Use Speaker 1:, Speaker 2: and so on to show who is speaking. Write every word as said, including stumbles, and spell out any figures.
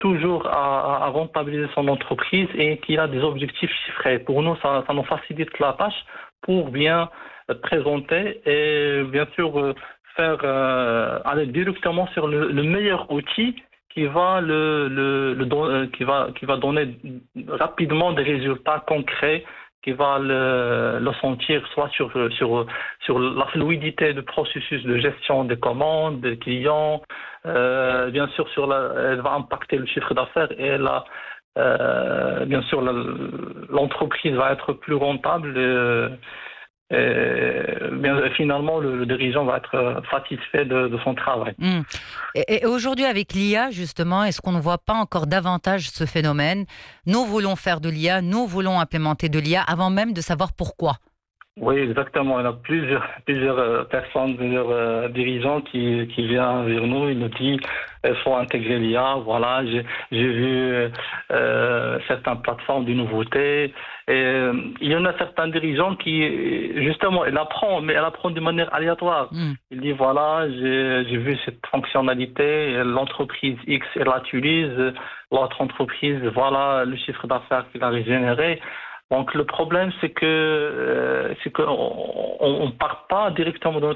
Speaker 1: toujours à, à rentabiliser son entreprise et qui a des objectifs chiffrés. Pour nous, ça, ça nous facilite la tâche pour bien euh, présenter et bien sûr euh, faire euh, aller directement sur le, le meilleur outil qui va le, le, le don- euh, qui va qui va donner rapidement des résultats concrets, qui va le, le sentir soit sur sur sur la fluidité du processus de gestion des commandes des clients, euh, bien sûr sur la, elle va impacter le chiffre d'affaires et la euh, bien sûr la- l'entreprise va être plus rentable. Et, et bien, finalement, le, le dirigeant va être satisfait de, de son travail.
Speaker 2: Hmm. Et, et aujourd'hui, avec l'I A, justement, est-ce qu'on ne voit pas encore davantage ce phénomène? Nous voulons faire de l'I A, nous voulons implémenter de l'I A avant même de savoir pourquoi.
Speaker 1: Oui, exactement. Il y a plusieurs, plusieurs euh, personnes, plusieurs euh, dirigeants qui, qui viennent vers nous. Ils nous disent il faut intégrer l'I A. Voilà, j'ai, j'ai vu euh, certaines plateformes de nouveautés. Et euh, il y en a certains dirigeants qui, justement, elle apprend, mais elle apprend de manière aléatoire.
Speaker 2: Hmm.
Speaker 1: Il dit voilà, j'ai, j'ai vu cette fonctionnalité, l'entreprise X, elle l'utilise, l'autre entreprise, voilà le chiffre d'affaires qu'il a généré. Donc le problème, c'est que euh, c'est qu'on on, on part pas directement de